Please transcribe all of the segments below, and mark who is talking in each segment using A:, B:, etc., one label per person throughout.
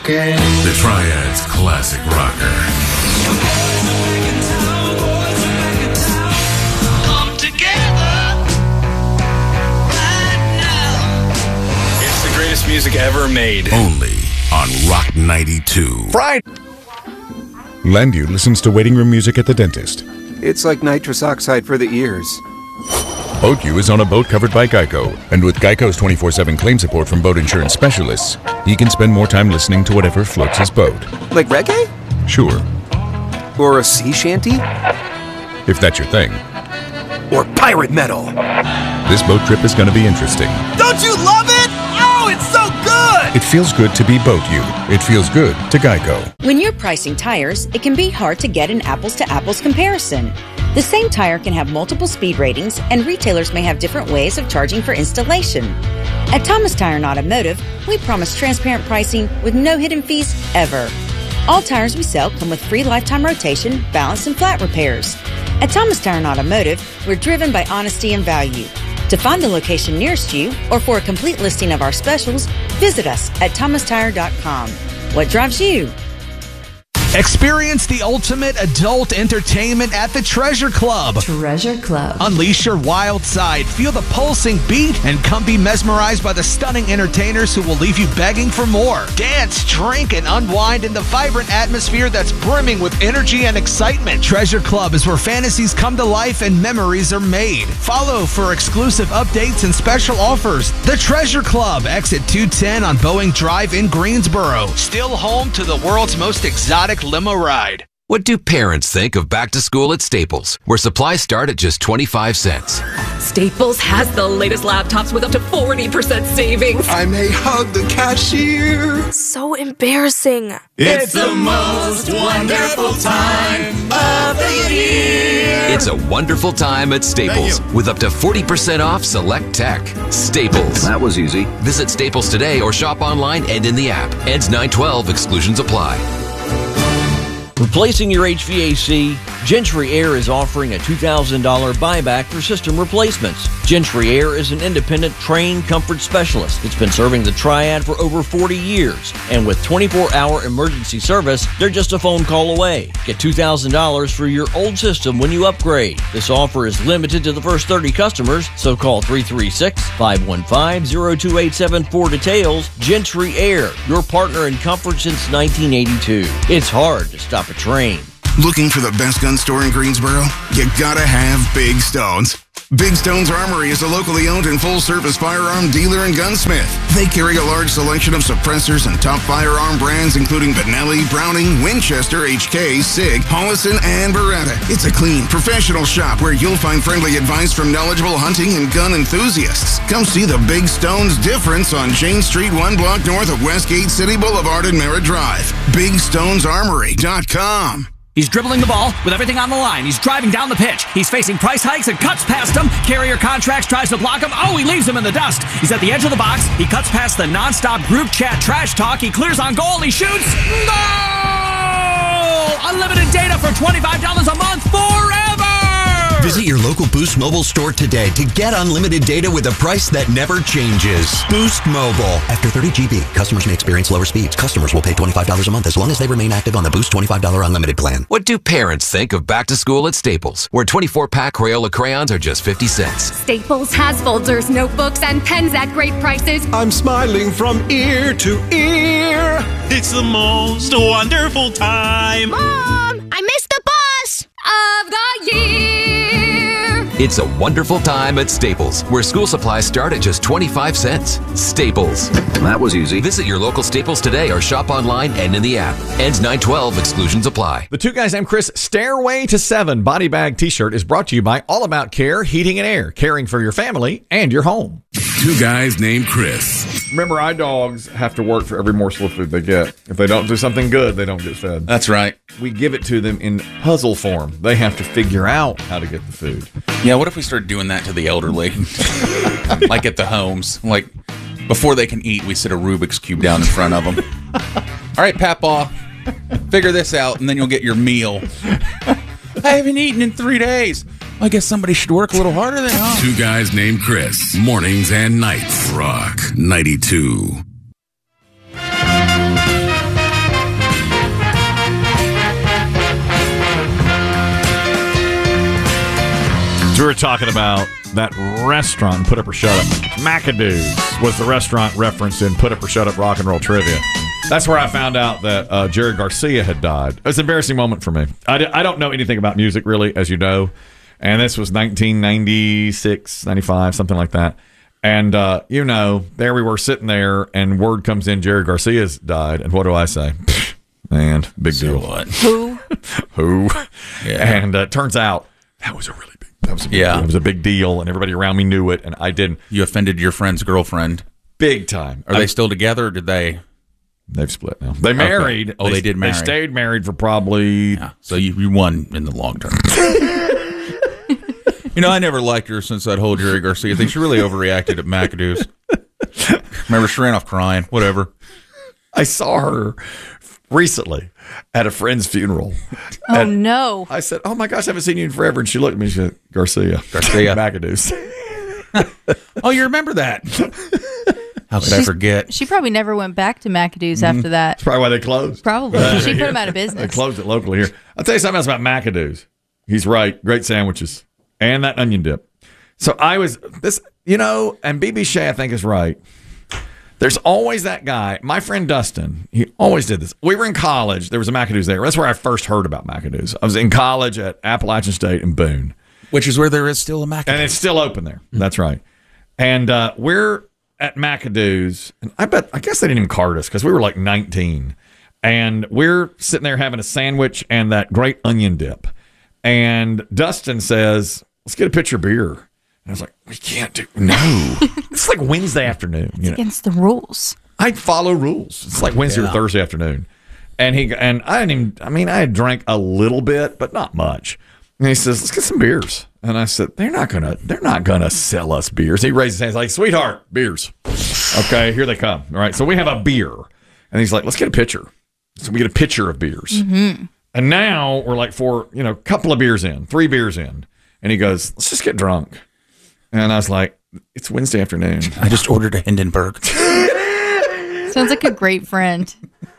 A: rockin'.
B: The Triad's classic rocker.
A: Come together right now.
C: It's the greatest music ever made.
B: Only on Rock 92.
C: Friday.
D: Landu listens to waiting room music at the dentist.
E: It's like nitrous oxide for the ears.
D: Boatview is on a boat covered by Geico, and with Geico's 24/7 claim support from boat insurance specialists, he can spend more time listening to whatever floats his boat.
E: Like reggae?
D: Sure,
E: Or a sea shanty?
D: if that's your thing.
E: Or pirate metal?
D: This boat trip is going to be interesting.
F: Don't you love it? Oh, it's so good!
D: It feels good to be Boatview. It feels good to Geico.
G: When you're pricing tires, it can be hard to get an apples-to-apples comparison. The same tire can have multiple speed ratings, and retailers may have different ways of charging for installation. At Thomas Tire and Automotive, we promise transparent pricing with no hidden fees ever. All tires we sell come with free lifetime rotation, balance, and flat repairs. At Thomas Tire and Automotive, we're driven by honesty and value. To find the location nearest you, or for a complete listing of our specials, visit us at thomastire.com. What drives you?
F: Experience the ultimate adult entertainment at the Treasure Club.
H: Treasure Club.
F: Unleash your wild side, feel the pulsing beat, and come be mesmerized by the stunning entertainers who will leave you begging for more. Dance, drink, and unwind in the vibrant atmosphere that's brimming with energy and excitement. Treasure Club is where fantasies come to life and memories are made. Follow for exclusive updates and special offers. The Treasure Club, exit 210 on Boeing Drive in Greensboro. Still home to the world's most exotic limo ride.
I: What do parents think of back to school at Staples, where supplies start at just 25 cents?
J: Staples has the latest laptops with up to 40% savings.
K: I may hug the cashier.
J: So embarrassing.
A: It's the most wonderful time of the year.
I: It's a wonderful time at Staples with up to 40% off select tech. Staples.
L: That was easy.
I: Visit Staples today or shop online and in the app. Ends 9/12. Exclusions apply.
M: Replacing your HVAC, Gentry Air is offering a $2,000 buyback for system replacements. Gentry Air is an independent, trained comfort specialist that's been serving the Triad for over 40 years. And with 24-hour emergency service, they're just a phone call away. Get $2,000 for your old system when you upgrade. This offer is limited to the first 30 customers, so call 336-515-0287 for details. Gentry Air, your partner in comfort since 1982. It's hard to stop a train.
N: Looking for the best gun store in Greensboro? You gotta have Big Stones. Big Stones Armory is a locally owned and full-service firearm dealer and gunsmith. They carry a large selection of suppressors and top firearm brands including Benelli, Browning, Winchester, HK, SIG, Hollison, and Beretta. It's a clean, professional shop where you'll find friendly advice from knowledgeable hunting and gun enthusiasts. Come see the Big Stones difference on Jane Street, 1 block north of Westgate City Boulevard and Merritt Drive. BigStonesArmory.com.
O: He's dribbling the ball with everything on the line. He's driving down the pitch. He's facing price hikes and cuts past him. Carrier Contracts tries to block him. Oh, he leaves him in the dust. He's at the edge of the box. He cuts past the nonstop group chat trash talk. He clears on goal. He shoots. Goal! Unlimited data for $25 a month forever!
P: Visit your local Boost Mobile store today to get unlimited data with a price that never changes. Boost Mobile. After 30 GB, customers may experience lower speeds. Customers will pay $25 a month as long as they remain active on the Boost $25 unlimited plan.
I: What do parents think of back to school at Staples, where 24-pack Crayola crayons are just 50 cents?
J: Staples has folders, notebooks, and pens at great prices.
K: I'm smiling from ear to ear.
Q: It's the most wonderful time.
J: Mom, I missed the bus of the year.
I: It's a wonderful time at Staples, where school supplies start at just 25 cents. Staples.
L: That was easy.
I: Visit your local Staples today or shop online and in the app. Ends 9/12. Exclusions apply.
R: The Two Guys Named Chris Stairway to 7 body bag t-shirt is brought to you by All About Care Heating and Air, caring for your family and your home.
B: Two Guys Named Chris.
S: Remember, our dogs have to work for every morsel of food they get. If they don't do something good, they don't get fed.
T: That's right.
S: We give it to them in puzzle form. They have to figure out how to get the food.
T: Yeah, what if we started doing that to the elderly? Like at the homes. Like, before they can eat, we sit a Rubik's Cube down in front of them. All right, Papaw, figure this out, and then you'll get your meal. I haven't eaten in 3 days. I guess somebody should work a little harder than us.
B: Two Guys Named Chris. Mornings and nights. Rock 92.
R: We were talking about that restaurant in Put Up or Shut Up. McAdoo's was the restaurant referenced in Put Up or Shut Up Rock and Roll Trivia. That's where I found out that Jerry Garcia had died. It was an embarrassing moment for me. I don't know anything about music, really, as you know. And this was 1996, 95, something like that. And, there we were sitting there, and word comes in Jerry Garcia's died. And what do I say? Man, big deal.
T: What?
R: Who?
T: Yeah.
R: And it turns out that was a really big deal. It was a big deal, and everybody around me knew it, and I didn't.
T: You offended your friend's girlfriend.
R: Big time.
T: Are they still together, or did they?
R: They've split now. They married.
T: Okay. Oh, they did marry.
R: They stayed married for probably...
T: Yeah. So you won in the long term. I never liked her since that whole Jerry Garcia thing. She really overreacted at McAdoo's. Remember, she ran off crying. Whatever.
R: I saw her recently at a friend's funeral.
H: Oh, no.
R: I said, oh, my gosh, I haven't seen you in forever. And she looked at me and she said, Garcia. McAdoo's.
T: Oh, you remember that? How could I forget?
H: She probably never went back to McAdoo's after that.
R: That's probably why they closed.
H: Probably. She put him out of business.
R: They closed it locally here. I'll tell you something else about McAdoo's. He's right. Great sandwiches. And that onion dip. So and BB Shea, I think, is right. There's always that guy. My friend Dustin, he always did this. We were in college. There was a McAdoo's there. That's where I first heard about McAdoo's. I was in college at Appalachian State in Boone.
T: Which is where there is still a McAdoo's.
R: And it's still open there. That's right. And we're at McAdoo's. And I guess they didn't even card us because we were like 19. And we're sitting there having a sandwich and that great onion dip. And Dustin says, let's get a pitcher of beer. And I was like, we can't do, no. It's like Wednesday afternoon.
H: It's against the rules.
R: I follow rules. It's like Wednesday or Thursday afternoon. And I had drank a little bit, but not much. And he says, let's get some beers. And I said, they're not gonna sell us beers. He raises his hands like, sweetheart, beers. Okay, here they come. All right, so we have a beer. And he's like, let's get a pitcher. So we get a pitcher of beers.
H: Mm-hmm.
R: And now we're like a couple of beers in, 3 beers in. And he goes, let's just get drunk. And I was like, it's Wednesday afternoon.
T: I just ordered a Hindenburg.
H: Sounds like a great friend.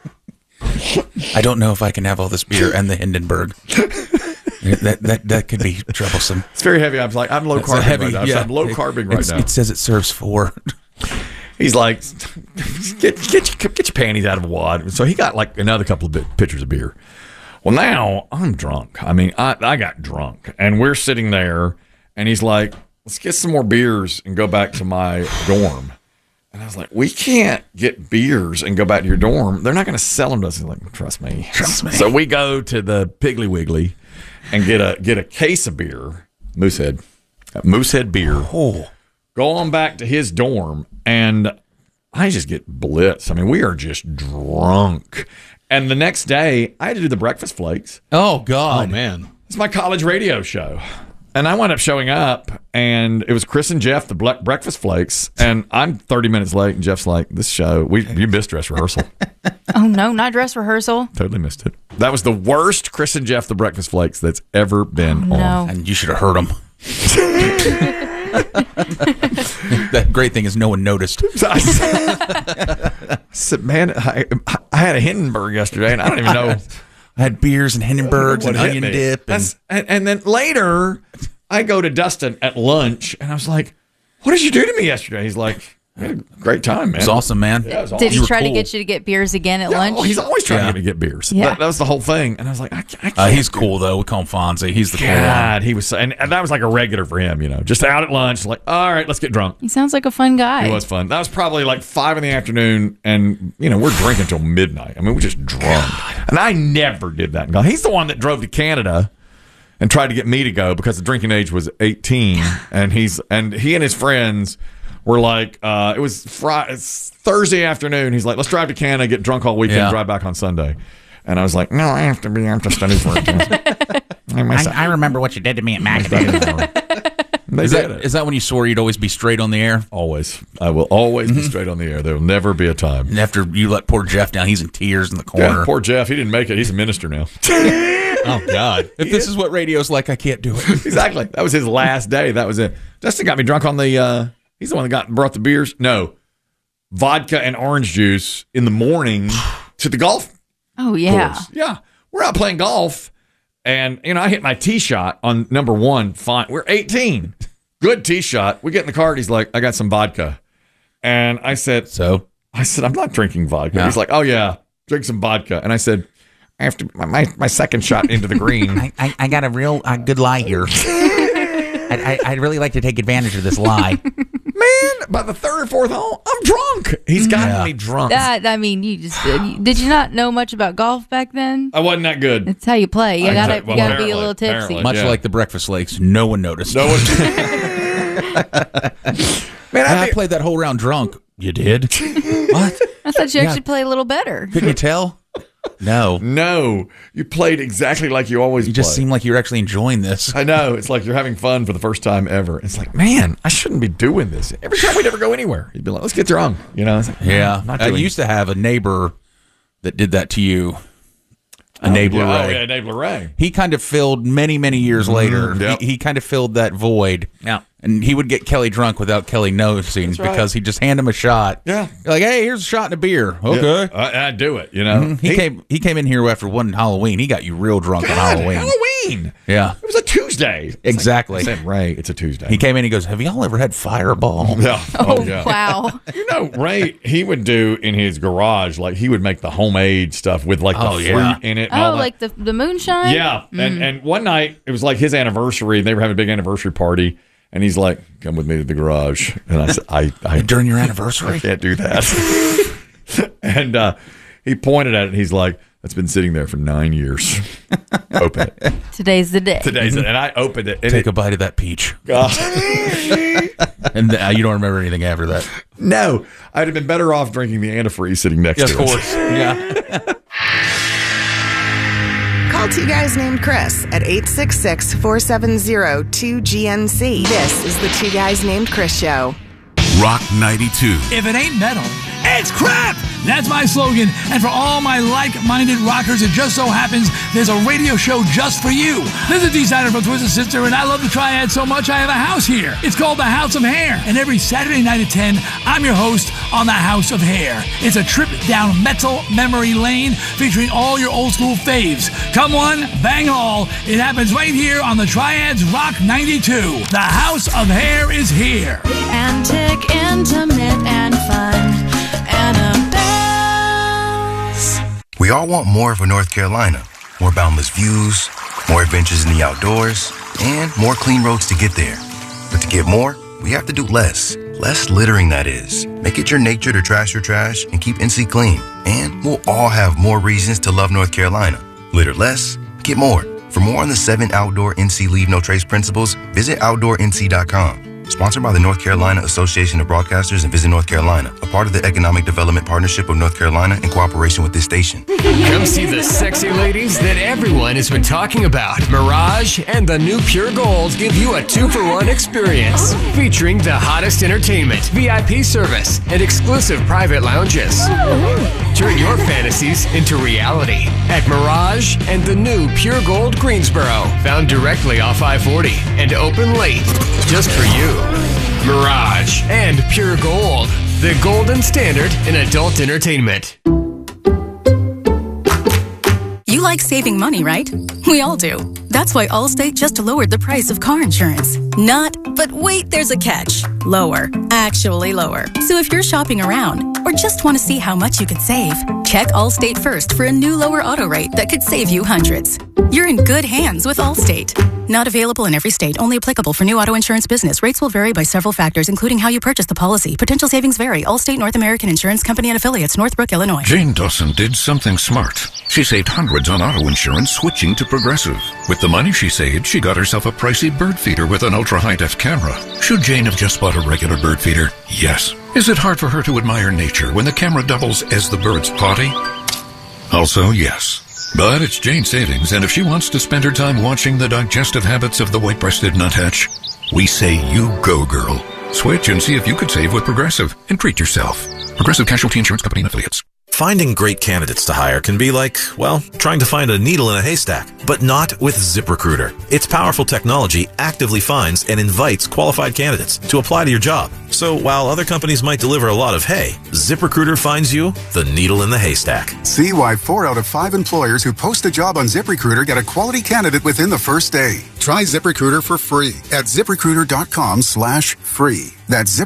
T: I don't know if I can have all this beer and the Hindenburg. That could be troublesome.
R: It's very heavy. I was like, I'm low carbing right now.
T: Yeah,
R: I'm low carbing right now.
T: It says it serves 4.
R: He's like, get your panties out of a wad. So he got like another couple of pitchers of beer. Well, now I'm drunk. I mean, I got drunk. And we're sitting there, and he's like, let's get some more beers and go back to my dorm. And I was like, we can't get beers and go back to your dorm. They're not going to sell them to us. He's like, trust me. So we go to the Piggly Wiggly and get a case of beer, Moosehead beer.
T: Oh.
R: Go on back to his dorm, and I just get blitzed. I mean, we are just drunk. And the next day, I had to do the breakfast flakes.
T: Oh, God.
R: Oh, man. It's my college radio show. And I wound up showing up, and it was Chris and Jeff, the breakfast flakes. And I'm 30 minutes late, and Jeff's like, this show, you missed dress rehearsal.
H: Oh, no, not dress rehearsal.
R: Totally missed it. That was the worst Chris and Jeff, the breakfast flakes, that's ever been on.
H: No.
T: And you should have heard them. That great thing is no one noticed.
R: I said, man, I had a Hindenburg yesterday, and I don't even know.
T: I had beers and Hindenburgs and onion dip.
R: And then later, I go to Dustin at lunch, and I was like, what did you do to me yesterday? He's like, we had a great time, man.
T: It was awesome, man.
R: Yeah, it was awesome.
H: Did he try to get you to get beers again at lunch?
R: Oh, he's always trying to get me to get beers.
H: Yeah.
R: That was the whole thing. And I was like, I can't.
T: He's cool, though. We call him Fonzie. He's the cool one.
R: God, he was, and that was like a regular for him, just out at lunch, like, all right, let's get drunk.
H: He sounds like a fun guy.
R: It was fun. That was probably like 5 PM, and we're drinking till midnight. I mean, we're just drunk. And I never did that. He's the one that drove to Canada and tried to get me to go because the drinking age was 18, and he and his friends were like, it was Thursday afternoon. He's like, let's drive to Canada, get drunk all weekend, drive back on Sunday. And I was like, no, I have to study for it.
T: I remember what you did to me at McAdoo's. Is that when you swore you'd always be straight on the air?
R: Always. I will always be straight on the air. There will never be a time.
T: And after you let poor Jeff down, he's in tears in the corner.
R: Yeah, poor Jeff. He didn't make it. He's a minister now.
T: Oh, God. If this is what radio's like, I can't do it.
R: Exactly. That was his last day. That was it. Dustin got me drunk on the... he's the one that brought the beers. No. Vodka and orange juice in the morning to the golf
H: Oh, yeah.
R: course. Yeah. We're out playing golf, And, I hit my tee shot on number 1. Fine. We're 18. Good tee shot. We get in the car and he's like, I got some vodka. And I said, I'm not drinking vodka.
T: No.
R: He's like, oh, yeah, drink some vodka. And I said, I have to, my second shot into the green.
L: I got a real good lie here. I'd really like to take advantage of this lie.
R: Man, by the third or fourth hole, I'm drunk. He's gotten me drunk.
H: Did you not know much about golf back then?
R: I wasn't that good.
H: That's how you play. You gotta be a little tipsy.
T: Much like the Breakfast Lakes, no one noticed.
R: No one.
T: Man, I played that whole round drunk. You did? What?
H: I thought you actually play a little better.
T: Couldn't you tell?
R: No. You played exactly like you always play.
T: You just seem like you're actually enjoying this.
R: I know. It's like you're having fun for the first time ever. It's like, man, I shouldn't be doing this. Every time we'd ever go anywhere, he'd be like, let's get drunk. It's like,
T: yeah.
R: not
T: I
R: doing
T: used to have a neighbor that did that to you. Enabler Ray.
R: Oh, yeah, Enabler Ray.
T: He kind of filled many, many years later.
R: Yep.
T: He kind of filled that void.
R: Yeah.
T: And he would get Kelly drunk without Kelly noticing because he'd just hand him a shot.
R: Yeah.
T: Like, hey, here's a shot and a beer. Okay.
R: Yeah, I'd do it,
T: He came in here after one Halloween. He got you real drunk on Halloween.
R: Halloween.
T: Yeah.
R: It was a Tuesday.
T: Exactly.
R: I said, Ray, it's a Tuesday.
T: He came in, he goes, have y'all ever had Fireball?
R: Yeah.
H: Oh,
R: yeah.
H: wow.
R: Ray, he would do in his garage, like he would make the homemade stuff with like the fruit in it. And all that.
H: Like the moonshine?
R: Yeah. And one night, it was like his anniversary. They were having a big anniversary party. And he's like, come with me to the garage. And I said, I
T: during your anniversary?
R: I can't do that. And he pointed at it and he's like, that's been sitting there for 9 years. Open it.
H: Today's the day.
R: And I opened it. And
T: Take a bite of that peach. And you don't remember anything after that?
R: No. I'd have been better off drinking the antifreeze sitting next to us.
T: Of course. Yeah.
U: Call Two Guys Named Chris at 866-470-2GNC. This is the Two Guys Named Chris Show.
B: Rock 92.
O: If it ain't metal, it's crap! That's my slogan. And for all my like-minded rockers, it just so happens there's a radio show just for you. This is Designer from Twisted Sister, and I love the Triad so much I have a house here. It's called the House of Hair. And every Saturday night at 10, I'm your host on the House of Hair. It's a trip down metal memory lane featuring all your old school faves. Come one, bang all. It happens right here on the Triad's Rock 92. The House of Hair is here.
A: Antic, intimate, and fun. Annabelle's.
V: We all want more for North Carolina. More boundless views, more adventures in the outdoors, and more clean roads to get there. But to get more, we have to do less. Less littering, that is. Make it your nature to trash your trash and keep NC clean. And we'll all have more reasons to love North Carolina. Litter less, get more. For more on the 7 outdoor NC Leave No Trace principles, visit OutdoorNC.com. Sponsored by the North Carolina Association of Broadcasters and Visit North Carolina, a part of the Economic Development Partnership of North Carolina in cooperation with this station.
W: Come see the sexy ladies that everyone has been talking about. Mirage and the new Pure Gold give you a 2-for-1 experience featuring the hottest entertainment, VIP service, and exclusive private lounges. Turn your fantasies into reality at Mirage and the new Pure Gold Greensboro, found directly off I-40 and open late just for you. Mirage and Pure Gold, the golden standard in adult entertainment.
X: You like saving money, right? We all do. That's why Allstate just lowered the price of car insurance. Not, but wait, there's a catch. Lower. Actually lower. So if you're shopping around or just want to see how much you could save, check Allstate first for a new lower auto rate that could save you hundreds. You're in good hands with Allstate. Not available in every state. Only applicable for new auto insurance business. Rates will vary by several factors, including how you purchase the policy. Potential savings vary. Allstate North American Insurance Company and affiliates, Northbrook, Illinois.
Y: Jane Dawson did something smart. She saved hundreds on auto insurance switching to Progressive. With the money she saved, she got herself a pricey bird feeder with an ultra-high-def camera. Should Jane have just bought a regular bird feeder? Yes. Is it hard for her to admire nature when the camera doubles as the bird's potty? Also, yes. But it's Jane's savings, and if she wants to spend her time watching the digestive habits of the white-breasted nuthatch, we say you go, girl. Switch and see if you could save with Progressive and treat yourself. Progressive Casualty Insurance Company and affiliates.
C: Finding great candidates to hire can be like, well, trying to find a needle in a haystack, but not with ZipRecruiter. Its powerful technology actively finds and invites qualified candidates to apply to your job. So while other companies might deliver a lot of hay, ZipRecruiter finds you the needle in the haystack.
D: See why 4 out of 5 employers who post a job on ZipRecruiter get a quality candidate within the first day. Try ZipRecruiter for free at ZipRecruiter.com/free. That's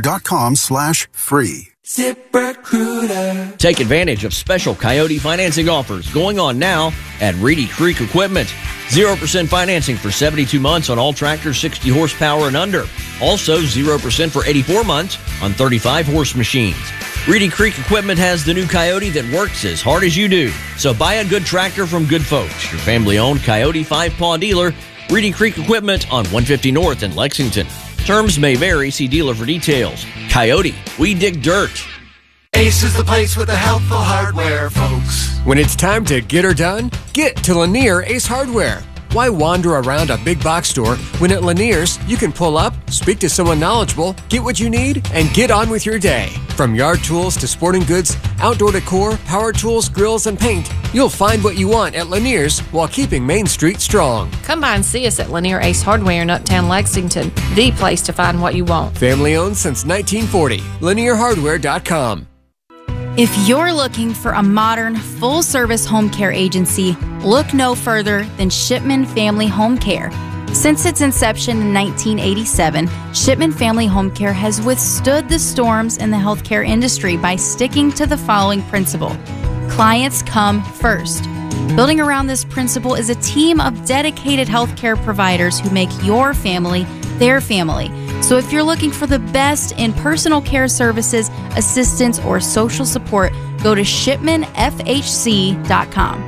D: ZipRecruiter.com/free.
M: ZipRecruiter. Take advantage of special Coyote financing offers going on now at Reedy Creek Equipment. 0% financing for 72 months on all tractors 60 horsepower and under. Also 0% for 84 months on 35 horse machines. Reedy Creek Equipment has the new Coyote that works as hard as you do. So buy a good tractor from good folks. Your family-owned Coyote 5-Paw dealer, Reedy Creek Equipment on 150 North in Lexington. Terms may vary. See dealer for details. Coyote, we dig dirt.
A: Ace is the place with the helpful hardware, folks.
W: When it's time to get her done, get to Lanier Ace Hardware. Why wander around a big box store when at Lanier's you can pull up, speak to someone knowledgeable, get what you need, and get on with your day? From yard tools to sporting goods, outdoor decor, power tools, grills, and paint, you'll find what you want at Lanier's while keeping Main Street strong.
E: Come by and see us at Lanier Ace Hardware in Uptown Lexington, the place to find what you want.
W: Family owned since 1940. LanierHardware.com.
F: If you're looking for a modern, full-service home care agency, look no further than Shipman Family Home Care. Since its inception in 1987, Shipman Family Home Care has withstood the storms in the healthcare industry by sticking to the following principle: clients come first. Building around this principle is a team of dedicated healthcare providers who make your family their family. So if you're looking for the best in personal care services, assistance, or social support, go to shipmanfhc.com.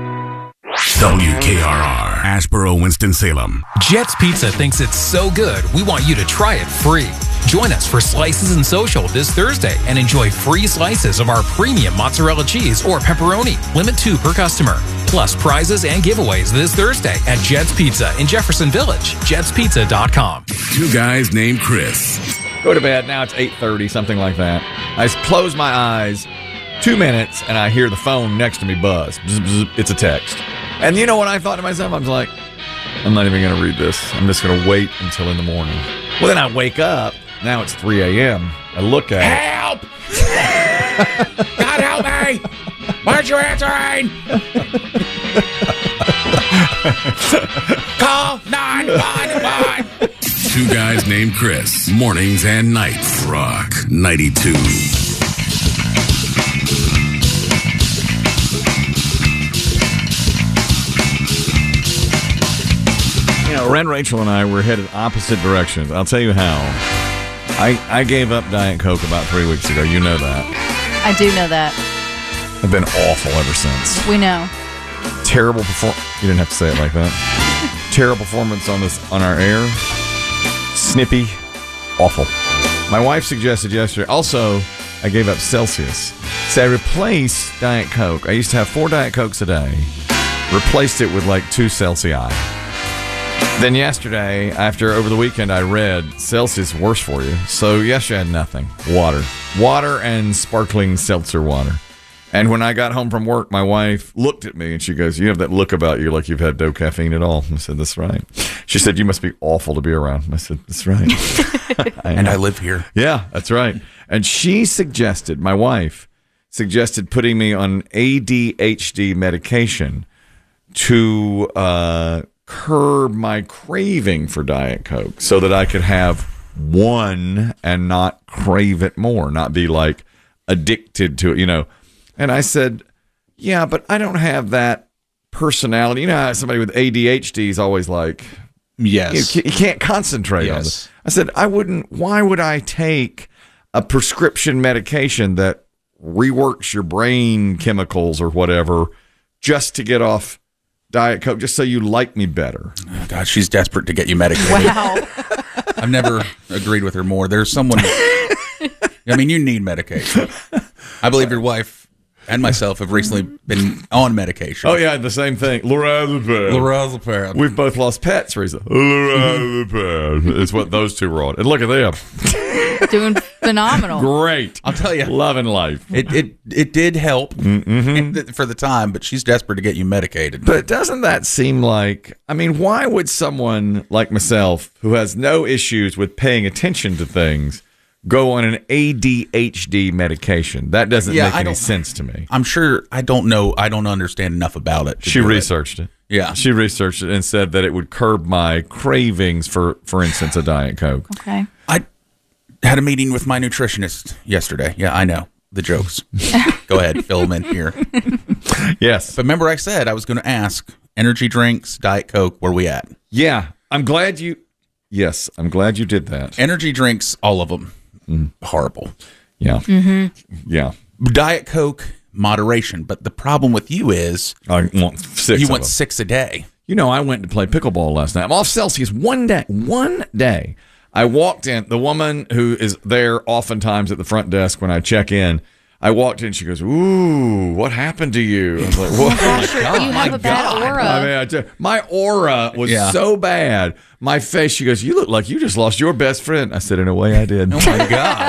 B: WKRR, Asheboro, Winston-Salem.
G: Jet's Pizza thinks it's so good, we want you to try it free. Join us for Slices and Social this Thursday and enjoy free slices of our premium mozzarella cheese or pepperoni. Limit 2 per customer. Plus prizes and giveaways this Thursday at Jet's Pizza in Jefferson Village. jetspizza.com.
B: 2 guys named Chris.
R: Go to bed. Now it's 8:30, something like that. I close my eyes, 2 minutes, and I hear the phone next to me buzz. Bzz, bzz, it's a text. And you know what I thought to myself? I was like, I'm not even going to read this. I'm just going to wait until in the morning. Well, then I wake up. Now it's 3 a.m. I look at
A: Help! God help me! Why aren't you answering? Call 911!
B: 2 guys named Chris. Mornings and nights. Rock 92.
R: You know, Ren, Rachel, and I were headed opposite directions. I'll tell you how. I gave up Diet Coke about 3 weeks ago. You know that.
H: I do know that.
R: I've been awful ever since.
H: We know.
R: Terrible performance. You didn't have to say it like that. Terrible performance on our air. Snippy. Awful. My wife suggested yesterday. Also, I gave up Celsius. So I replaced Diet Coke. I used to have 4 Diet Cokes a day. Replaced it with like 2 Celsius. Then yesterday, over the weekend, I read Celsius worse for you. So yesterday I had nothing. Water and sparkling seltzer water. And when I got home from work, my wife looked at me and she goes, "You have that look about you like you've had no caffeine at all." I said, "That's right." She said, "You must be awful to be around." I said, "That's right."
T: And I live here.
R: Yeah, that's right. And my wife suggested putting me on ADHD medication to curb my craving for Diet Coke so that I could have one and not crave it more, not be like addicted to it, you know. And I said, yeah, but I don't have that personality. You know how somebody with ADHD is always like,
T: yes,
R: you can't concentrate on this. I said, why would I take a prescription medication that reworks your brain chemicals or whatever just to get off Diet Coke, just so you like me better?
T: Oh, God, she's desperate to get you medicated.
H: Wow.
T: I've never agreed with her more. There's someone, I mean, you need medication. I believe your wife and myself have recently been on medication.
R: Oh, yeah, the same thing. Lorazepam. We've both lost pets recently. Lorazepam is what those two were on. And look at them.
H: phenomenal.
R: Great.
T: I'll tell you.
R: Loving life.
T: It did help for the time, but she's desperate to get you medicated.
R: But doesn't that seem like, I mean, why would someone like myself, who has no issues with paying attention to things, go on an ADHD medication? That doesn't make any sense to me.
T: I'm sure, I don't know. I don't understand enough about it.
R: She researched it.
T: Yeah.
R: She researched it and said that it would curb my cravings for instance, a Diet Coke.
H: Okay.
T: I had a meeting with my nutritionist yesterday. Yeah, I know. The jokes. Go ahead, fill them in here.
R: Yes.
T: But remember I said I was going to ask, energy drinks, Diet Coke, where we at?
R: Yeah. I'm glad you did that.
T: Energy drinks, all of them, horrible.
R: Yeah.
H: Mm-hmm.
R: Yeah.
T: Diet Coke, moderation. But the problem with you is
R: I want 6
T: you
R: of
T: want
R: them.
T: 6 a day.
R: You know, I went to play pickleball last night. I'm off Celsius one day. I walked in. The woman who is there oftentimes at the front desk when I check in, I walked in. She goes, "Ooh, what happened to you?" I was like, "What?
H: You have a bad aura.
R: I mean, my aura was so bad. My face." She goes, "You look like you just lost your best friend." I said, "In a way, I did."
T: Oh my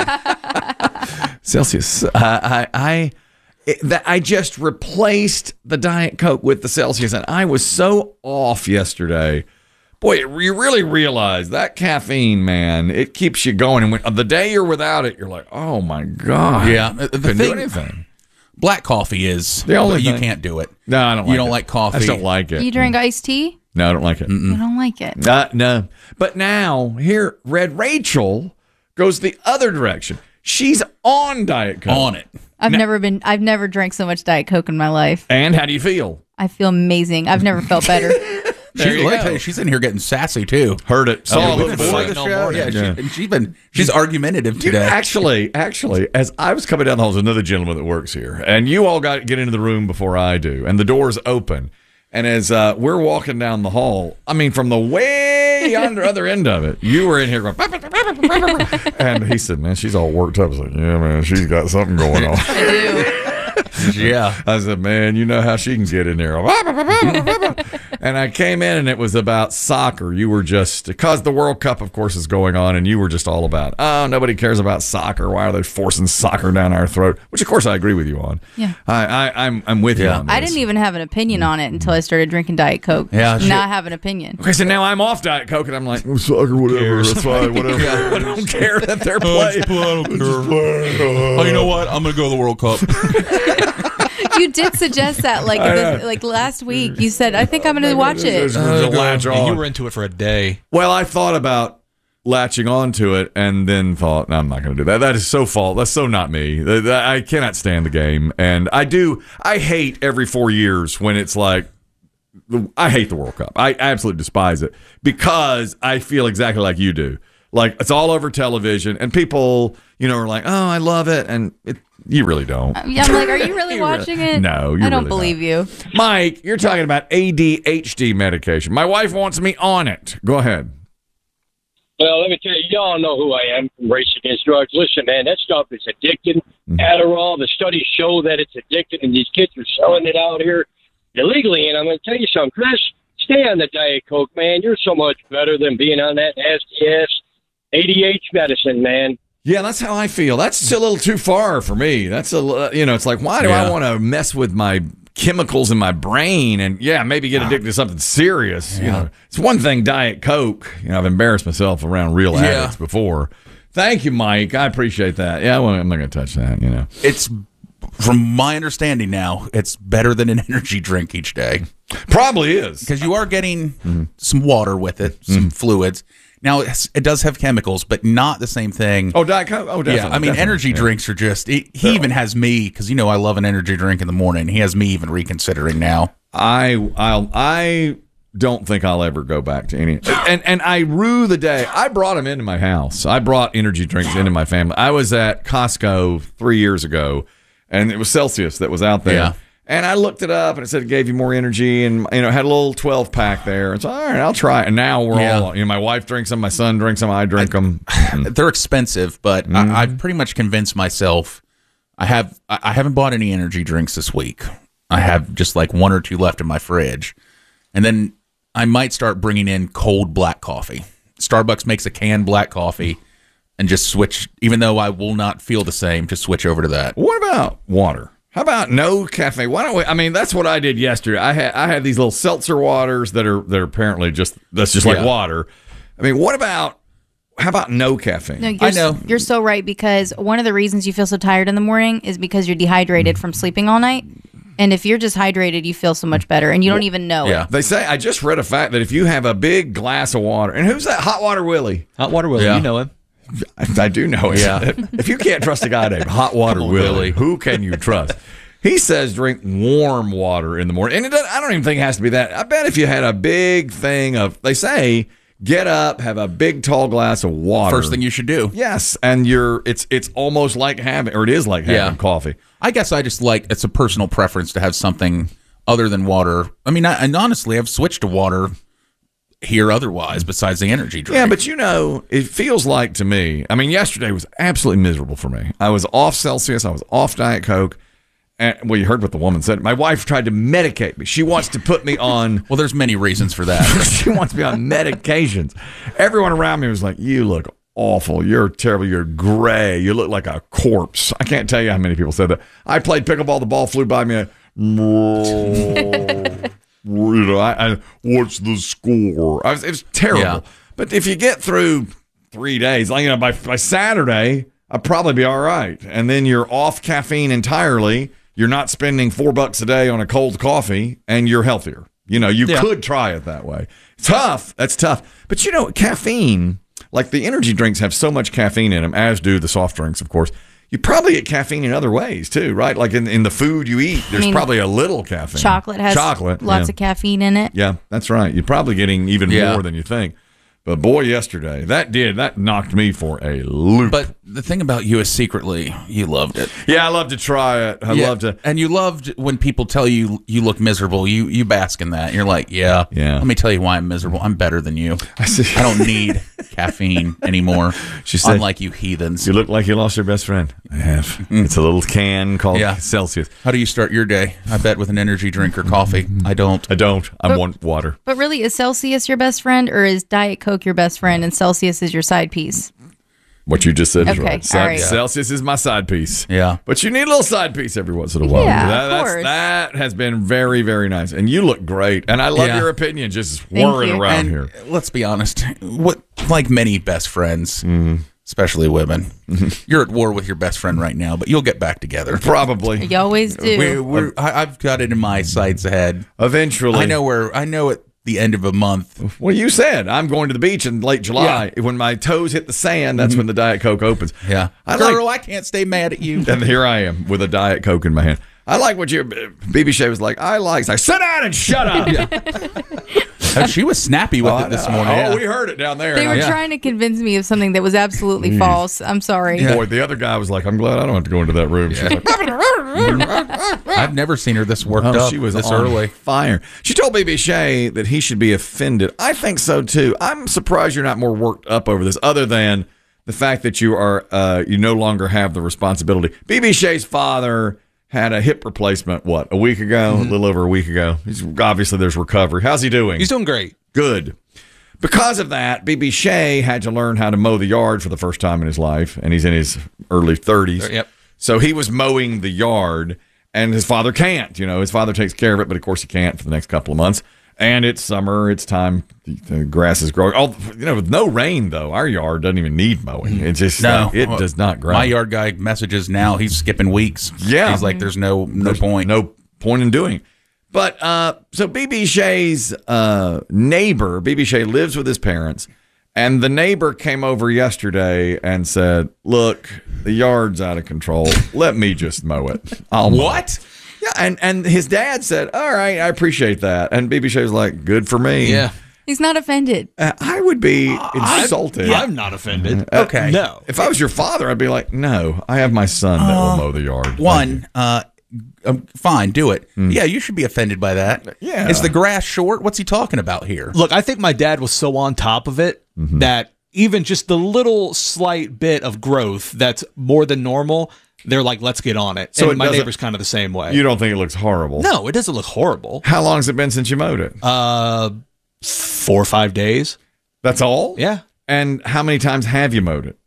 T: God,
R: Celsius. I just replaced the Diet Coke with the Celsius, and I was so off yesterday. Boy, you really realize that caffeine, man, it keeps you going. And when, the day you're without it, you're like, oh, my God.
T: Yeah.
R: Couldn't do anything.
T: Black coffee is,
R: the only
T: you
R: thing.
T: Can't do it.
R: No, I don't like it.
T: You don't like coffee.
R: I just don't like it.
H: You drink iced tea?
R: No, I don't like it.
H: You don't like it?
R: No. But now, here, Red Rachel goes the other direction. She's on Diet Coke.
T: On it.
H: I've never drank so much Diet Coke in my life.
R: And how do you feel?
H: I feel amazing. I've never felt better.
T: She's in here getting sassy too.
R: Heard it.
T: Saw
R: it
T: before the show. Yeah, she's argumentative today.
R: Actually, as I was coming down the hall, there's another gentleman that works here, and you all got to get into the room before I do, and the door's open. And as we're walking down the hall, I mean, from the way other end of it, you were in here going, and he said, "Man, she's all worked up." I was like, "Yeah, man, she's got something going on."
H: I do.
R: Yeah. I said, "Man, you know how she can get in there." And I came in and it was about soccer. You were just, because the World Cup, of course, is going on, and you were just all about, oh, nobody cares about soccer. Why are they forcing soccer down our throat? Which, of course, I agree with you on.
H: Yeah.
R: I'm with you on this.
H: I didn't even have an opinion on it until I started drinking Diet Coke.
R: Yeah,
H: now I have an opinion.
R: Okay, so now I'm off Diet Coke, and I'm like, soccer, whatever. That's fine, whatever. I don't care that they're playing.
T: I don't care. Oh, you know what? I'm going to go to the World Cup.
H: You did suggest that, like last week. You said, "I think I'm going to watch it."
J: You were into it for a day.
R: Well, I thought about latching onto it, and then thought, no, I'm not going to do that. That is so false. That's so not me. I cannot stand the game, and I hate every 4 years when it's like, I hate the World Cup. I absolutely despise it because I feel exactly like you do. Like, it's all over television, and people, are like, "Oh, I love it," and you really don't.
H: Yeah, I'm like, are you really watching it?
R: No,
H: I don't believe you.
R: Mike, you're talking about ADHD medication. My wife wants me on it. Go ahead.
K: Well, let me tell you, y'all know who I am from Race Against Drugs. Listen, man, that stuff is addicting. Adderall, the studies show that it's addicting, and these kids are selling it out here illegally. And I'm going to tell you something, Chris, stay on the Diet Coke, man. You're so much better than being on that nasty-ass ADHD medicine, man.
R: Yeah, that's how I feel. That's still a little too far for me. That's it's like, why do I want to mess with my chemicals in my brain and maybe get addicted to something serious?
T: Yeah.
R: It's one thing, Diet Coke. I've embarrassed myself around real addicts before. Thank you, Mike. I appreciate that. Yeah, well, I'm not going to touch that.
T: It's, from my understanding now, it's better than an energy drink each day.
R: Probably is,
T: because you are getting some water with it, some fluids. Now, it does have chemicals, but not the same thing.
R: Oh, Diet Coke? Oh, definitely.
T: Yeah, I mean, energy drinks are just, he even has me, because I love an energy drink in the morning. He has me even reconsidering now.
R: I don't think I'll ever go back to any. And I rue the day. I brought them into my house. I brought energy drinks into my family. I was at Costco 3 years ago, and it was Celsius that was out there.
T: Yeah.
R: And I looked it up, and it said it gave you more energy, and had a little 12-pack there. It's all right, I'll try it. And now we're all, my wife drinks them, my son drinks them, I drink them.
T: They're expensive, but I've pretty much convinced myself. I haven't bought any energy drinks this week. I have just like 1 or 2 left in my fridge, and then I might start bringing in cold black coffee. Starbucks makes a canned black coffee. and just switch. Even though I will not feel the same, just switch over to that.
R: What about water? How about no caffeine? Why don't we? I mean, that's what I did yesterday. I had these little seltzer waters that are apparently just like water. I mean, how about no caffeine?
F: No, you're so right, because one of the reasons you feel so tired in the morning is because you're dehydrated from sleeping all night. And if you're just hydrated, you feel so much better, and you don't even know it.
R: They say, I just read a fact that if you have a big glass of water, and who's that? Hot Water Willie.
J: Hot Water Willie, you know him.
R: I do know him. Yeah. If you can't trust a guy named Hot Water Willie, who can you trust? He says drink warm water in the morning. And I don't even think it has to be that. I bet if you had a big thing of, they say, get up, have a big tall glass of water.
T: First thing you should do.
R: Yes, and it's almost like having, or it is like having coffee.
T: I guess I just it's a personal preference to have something other than water. I mean, and honestly, I've switched to water here otherwise besides the energy drink.
R: Yeah, but it feels like to me, I mean, yesterday was absolutely miserable for me. I was off Celsius, I was off Diet Coke. And, well, you heard what the woman said. My wife tried to medicate me. She wants to put me on.
T: Well, there's many reasons for that.
R: She wants me on medications. Everyone around me was like, you look awful. You're terrible. You're gray. You look like a corpse. I can't tell you how many people said that. I played pickleball. The ball flew by me. What's the score? It was terrible. Yeah. But if you get through 3 days, by Saturday, I'll probably be all right. And then you're off caffeine entirely. You're not spending $4 a day on a cold coffee, and you're healthier. You could try it that way. Tough. That's tough. But caffeine, like the energy drinks have so much caffeine in them, as do the soft drinks, of course. You probably get caffeine in other ways too, right? Like in the food you eat, there's probably a little caffeine.
F: Chocolate has lots of caffeine in it.
R: Yeah, that's right. You're probably getting even more than you think. But boy, yesterday, that knocked me for a loop.
T: But the thing about you is secretly, you loved it.
R: Yeah, I love to try it. I love to.
T: And you loved when people tell you you look miserable. You bask in that. You're like, yeah. Let me tell you why I'm miserable. I'm better than you. I don't need caffeine anymore.
R: She said,
T: unlike you heathens.
R: You look like you lost your best friend. I have. It's a little can called Celsius.
T: How do you start your day? I bet with an energy drink or coffee. I don't.
R: I want water.
F: But really, is Celsius your best friend, or is Diet Coke your best friend and Celsius is your side piece?
R: What you just said is right.
F: All right.
R: Celsius is my side piece.
T: Yeah.
R: But you need a little side piece every once in a while.
F: Yeah, of course.
R: That has been very, very nice. And you look great. And I love your opinion just whirring around here.
T: Let's be honest. Like many best friends, especially women, you're at war with your best friend right now, but you'll get back together.
R: Probably.
F: You always do.
T: I've got it in my sights ahead.
R: Eventually.
T: I know at the end of a month.
R: Well, you said I'm going to the beach in late July. Yeah. When my toes hit the sand, that's when the Diet Coke opens.
T: Yeah. I can't stay mad at you.
R: And here I am with a Diet Coke in my hand. I like what BB Shea was like. Sit down and shut up.
T: She was snappy with it this morning.
R: We heard it down there.
F: They were trying to convince me of something that was absolutely false. I'm sorry.
R: Yeah. Boy, the other guy was like, I'm glad I don't have to go into that room. She's like,
T: I've never seen her this worked up.
R: She was
T: this
R: on
T: early.
R: Fire. She told BB Shea that he should be offended. I think so too. I'm surprised you're not more worked up over this, other than the fact that you no longer have the responsibility. BB Shea's father had a hip replacement, a week ago? A little over a week ago. Obviously, there's recovery. How's he doing?
J: He's doing great.
R: Good. Because of that, BB Shea had to learn how to mow the yard for the first time in his life, and he's in his early 30s.
J: Yep.
R: So he was mowing the yard, and his father can't. His father takes care of it, but of course he can't for the next couple of months. And it's summer. It's time. The grass is growing. With no rain, though, our yard doesn't even need mowing. It just it does not grow.
T: My yard guy messages now. He's skipping weeks.
R: Yeah.
T: He's like, there's no point.
R: No point in doing. But so BB Shea's neighbor, BB Shea lives with his parents, and the neighbor came over yesterday and said, look, the yard's out of control. Let me just mow it. I'll mow it. Yeah, and his dad said, all right, I appreciate that. And BB Shea was like, good for me.
J: Yeah.
F: He's not offended.
R: I would be insulted.
J: I'm not offended.
T: Okay.
J: No.
R: If I was your father, I'd be like, no, I have my son that will mow the yard.
T: Fine, do it. Yeah, you should be offended by that.
R: Yeah.
T: Is the grass short? What's he talking about here?
J: Look, I think my dad was so on top of it that even just the little slight bit of growth that's more than normal, they're like, let's get on it. So my neighbor's kind of the same way.
R: You don't think it looks horrible?
J: No, it doesn't look horrible.
R: How long has it been since you mowed it?
J: 4 or 5 days.
R: That's all?
J: Yeah.
R: And how many times have you mowed it?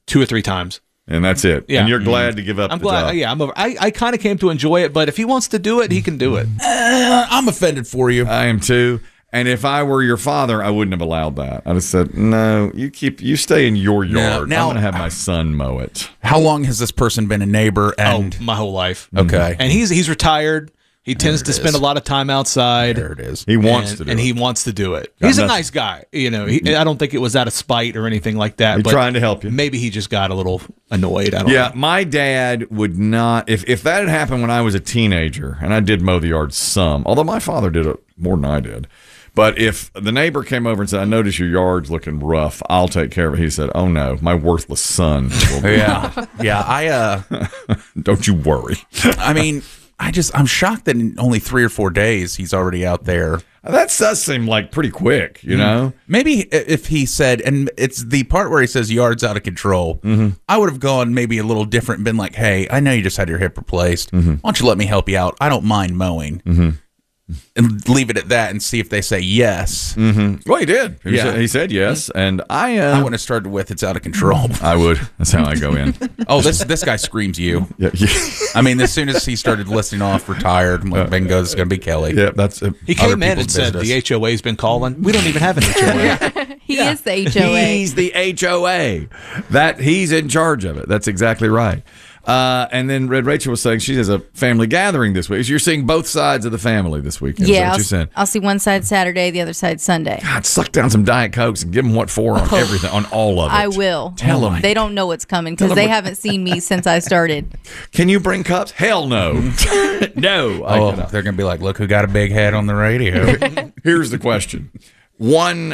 J: 2 or 3 times.
R: And that's it.
J: Yeah.
R: And you're glad to give up
J: I'm
R: the
J: glad.
R: job.
J: Yeah, I'm over. I kind of came to enjoy it, but if he wants to do it, he can do it.
T: I'm offended for you.
R: I am too. And if I were your father, I wouldn't have allowed that. I'd have said, no, you stay in your yard.
T: Now-
R: I'm going to have my son mow it.
T: How long has this person been a neighbor? And
J: My whole life.
T: Okay.
J: And he's retired. He tends to spend a lot of time outside.
T: There it is.
R: He wants to do
J: and
R: it.
J: he wants to do it.
R: Got
J: He's a
R: nothing.
J: nice guy. I don't think it was out of spite or anything like that.
R: He's
J: but
R: trying to help you.
J: Maybe he just got a little annoyed. I don't
R: Yeah,
J: know.
R: my dad would not. If that had happened when I was a teenager, and I did mow the yard some, although my father did it more than I did. But if the neighbor came over and said, I notice your yard's looking rough, I'll take care of it. He said, oh no, my worthless son will be.
T: Yeah.
R: Don't you worry.
T: I mean, I'm shocked that in only 3 or 4 days he's already out there.
R: That does seem like pretty quick, you know?
T: Maybe if he said, and it's the part where he says yard's out of control, I would have gone maybe a little different and been like, hey, I know you just had your hip replaced. Why don't you let me help you out? I don't mind mowing. And leave it at that and see if they say yes.
R: Well, he did. He said yes. And I
T: wouldn't have started with it's out of control.
R: I would. That's how I go in.
T: Oh, this guy screams you.
R: Yeah.
T: I mean, as soon as he started listing off retired, I'm like, bingo, it's going to be Kelly.
R: Yeah, that's it.
J: He came in and said the HOA's been calling. We don't even have an HOA.
H: He is the HOA.
R: He's the HOA. He's in charge of it. That's exactly right. And then Red Rachel was saying she has a family gathering this week. So you're seeing both sides of the family this weekend.
H: Yeah,
R: Is that what you said?
H: I'll see one side Saturday, the other side Sunday.
R: God, suck down some Diet Cokes and give them what for on everything, on all of it.
H: I will.
R: Tell them.
H: They don't know what's coming because they haven't seen me since I started.
R: Can you bring cups? Hell no. No.
T: Oh, they're going to be like, look who got a big head on the radio.
R: Here's the question. One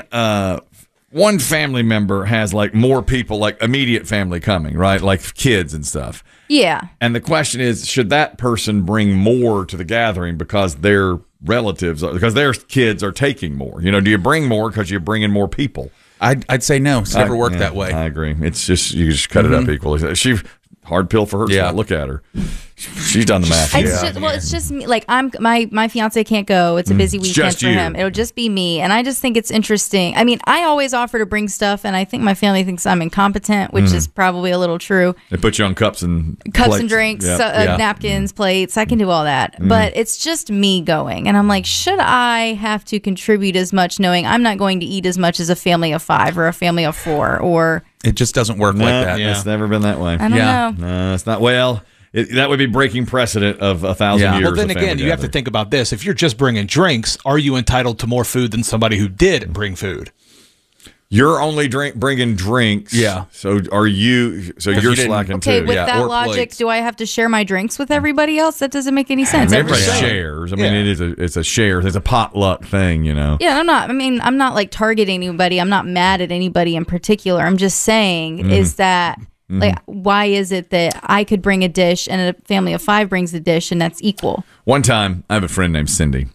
R: family member has like more people, like immediate family coming, right? Like kids and stuff.
H: Yeah.
R: And the question is, should that person bring more to the gathering because their relatives, because their kids are taking more? You know, do you bring more because you're bringing more people?
T: I'd say no. It's never worked that way.
R: I agree. It's just, you just cut it up equally. Hard pill for her.
T: Yeah.
R: Look at her. She's done the math.
H: It's just me. Like my fiance can't go. It's a busy weekend
R: just
H: for
R: you.
H: him. It'll just be me, and I just think it's interesting. I mean, I always offer to bring stuff, and I think my family thinks I'm incompetent, which is probably a little true.
R: They put you on cups and
H: And drinks,
R: Yep.
H: napkins, plates. I can do all that, but it's just me going, and I'm like, should I have to contribute as much, knowing I'm not going to eat as much as a family of 5 or a family of 4 or?
T: It just doesn't work like that.
R: It's never been that way.
H: I don't know.
R: No, it's not. Well, that would be breaking precedent of 1,000 years.
J: Well, then
R: of
J: again,
R: family
J: you have to
R: gathering.
J: think about this. If you're just bringing drinks, are you entitled to more food than somebody who did bring food?
R: You're only bringing drinks.
T: Yeah.
R: So are you? So you're slacking
H: Okay,
R: too.
H: with that
T: or
H: logic,
T: plates.
H: do I have to share my drinks with everybody else? That doesn't make any sense.
R: Everybody
H: Every-
R: shares. I mean, it's a share. It's a potluck thing, you know.
H: Yeah, I'm not like targeting anybody. I'm not mad at anybody in particular. I'm just saying is that like why is it that I could bring a dish and a family of 5 brings a dish and that's equal?
R: One time, I have a friend named Cindy.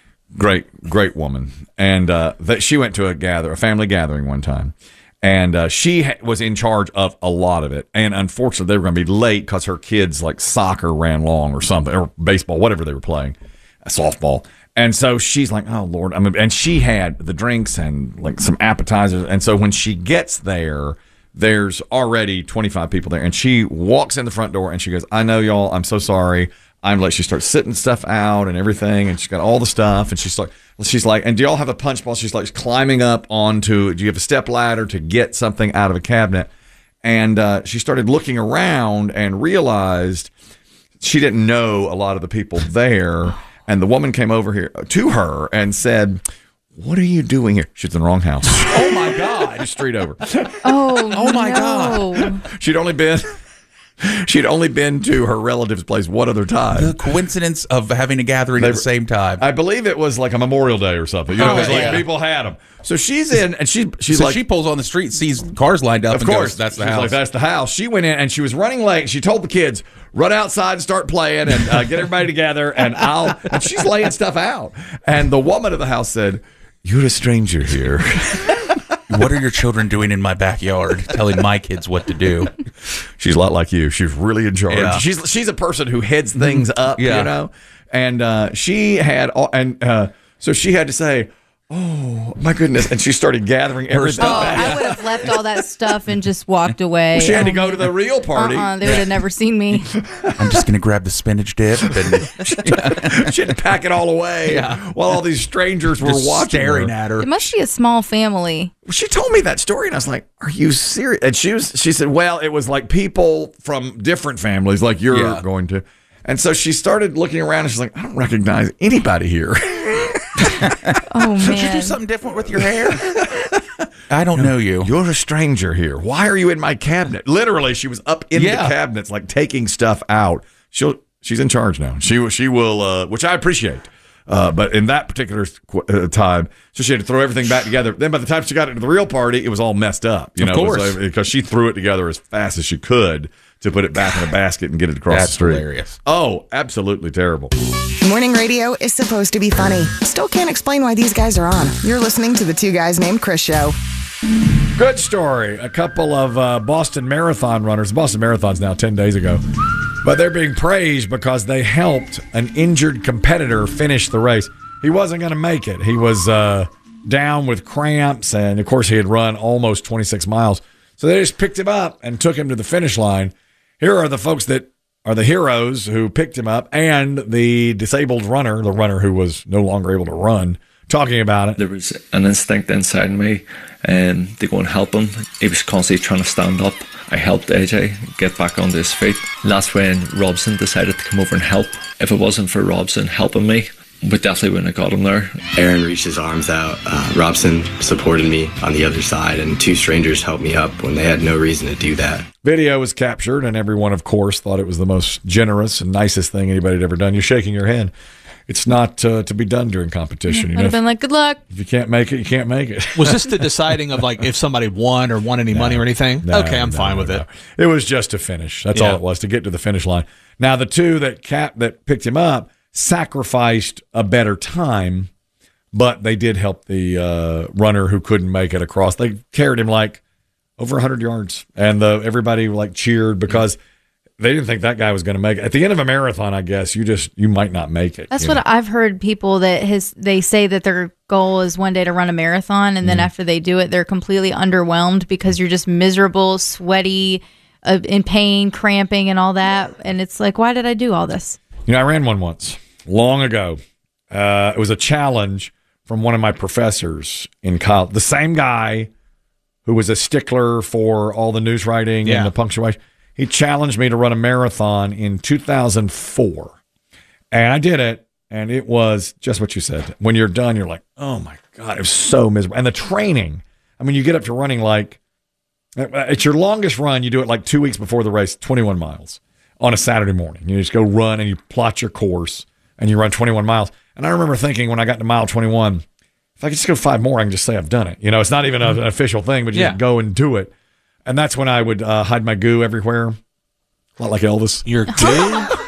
R: Great woman, and that she went to a family gathering one time, and she was in charge of a lot of it. And unfortunately, they were going to be late because her kids like soccer ran long or something, or baseball, whatever they were playing, softball. And so she's like, "Oh Lord!" And she had the drinks and like some appetizers. And so when she gets there, there's already 25 people there, and she walks in the front door and she goes, "I know y'all. I'm so sorry." I'm like, she starts sitting stuff out and everything, and she's got all the stuff, and she's like, and do y'all have a punch bowl? She's like climbing up onto, do you have a step ladder to get something out of a cabinet? And she started looking around and realized she didn't know a lot of the people there. And the woman came over here to her and said, "What are you doing here?" She's in the wrong house.
T: Oh my God.
R: Just street over.
H: Oh
T: my
H: God.
R: She'd only been to her relative's place one other time.
T: The coincidence of having a gathering at the same time.
R: I believe it was like a Memorial Day or something. You know, it was like people had them. So she's in, and she's
T: so
R: like,
T: she pulls on the street, sees cars lined up,
R: of
T: and
R: course,
T: goes, that's the
R: she's
T: house.
R: like, that's the house. She went in, and she was running late. She told the kids, "Run outside and start playing, and get everybody together, and And she's laying stuff out. And the woman of the house said, "You're a stranger here."
T: What are your children doing in my backyard telling my kids what to do?
R: She's a lot like you. She's really in charge.
T: Yeah.
R: She's a person who heads things up,
T: Yeah.
R: you know. And she had, so she had to say, Oh, my goodness. And she started gathering everything back.
H: I would have left all that stuff and just walked away.
R: Well, she had to go to the real party.
H: They would have never seen me.
L: I'm just going to grab the spinach dip. And
R: she had to pack it all away while all these strangers were watching
L: staring at her.
H: It must be a small family.
R: She told me that story, and I was like, "Are you serious?" And she said, "Well, it was like people from different families, like you're going to." And so she started looking around, and she's like, "I don't recognize anybody here."
H: Oh, man.
L: Should you do something different with your hair? I don't know you.
R: You're a stranger here. Why are you in my cabinet? Literally, she was up in the cabinets, like taking stuff out. She's in charge now. She will, which I appreciate. But in that particular time, so she had to throw everything back together. Then by the time she got into the real party, it was all messed up. Of course, because she threw it together as fast as she could to put it back in a basket and get it across the street.
L: That's hilarious.
R: Oh, absolutely terrible.
U: Morning radio is supposed to be funny. Still can't explain why these guys are on. You're listening to the Two Guys Named Chris show.
R: Good story. A couple of Boston Marathon runners. Boston Marathon's now 10 days ago. But they're being praised because they helped an injured competitor finish the race. He wasn't going to make it. He was down with cramps, and, of course, he had run almost 26 miles. So they just picked him up and took him to the finish line. Here are the folks that are the heroes who picked him up, and the disabled runner, the runner who was no longer able to run, talking about it.
I: There was an instinct inside me to go and help him. He was constantly trying to stand up. I helped AJ get back onto his feet. And that's when Robson decided to come over and help. If it wasn't for Robson helping me, we definitely wouldn't have got him there.
N: Aaron reached his arms out. Robson supported me on the other side, and two strangers helped me up when they had no reason to do that.
R: Video was captured, and everyone, of course, thought it was the most generous and nicest thing anybody had ever done. You're shaking your head. It's not to be done during competition.
H: I'd have been like, good luck.
R: If you can't make it, you can't make it.
J: Was this the deciding of like if somebody won or won any money or anything?
R: No,
J: okay, I'm fine with it.
R: It was just to finish. That's all it was, to get to the finish line. Now, the two that picked him up sacrificed a better time, but they did help the runner who couldn't make it across. They carried him like over 100 yards, and everybody like cheered because they didn't think that guy was going to make it. At the end of a marathon, I guess you might not make it.
H: That's what I've heard people they say that their goal is one day to run a marathon, and then after they do it, they're completely underwhelmed because you're just miserable, sweaty, in pain, cramping, and all that. And it's like, why did I do all this?
R: I ran one once, long ago. It was a challenge from one of my professors in college. The same guy who was a stickler for all the news writing and the punctuation. He challenged me to run a marathon in 2004. And I did it, and it was just what you said. When you're done, you're like, oh, my God, it was so miserable. And the training, I mean, you get up to running like, it's your longest run. You do it like 2 weeks before the race, 21 miles on a Saturday morning. You just go run, and you plot your course, and you run 21 miles. And I remember thinking when I got to mile 21, if I could just go 5 more, I can just say I've done it. It's not even an official thing, but you just go and do it. And that's when I would hide my goo everywhere. A lot like Elvis.
J: Your goo?